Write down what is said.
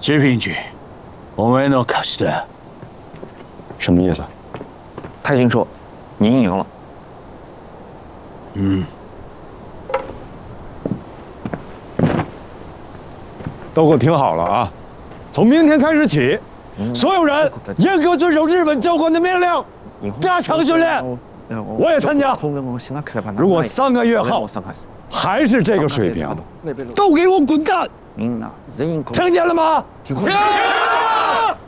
这平局，我们能卡死的。 什么意思？ 太清说，您赢了。 都给我听好了啊！从明天开始起，所有人严格遵守日本教官的命令，加强训练。我也参加。如果3个月后还是这个水平，都给我滚蛋！听见了吗？听见。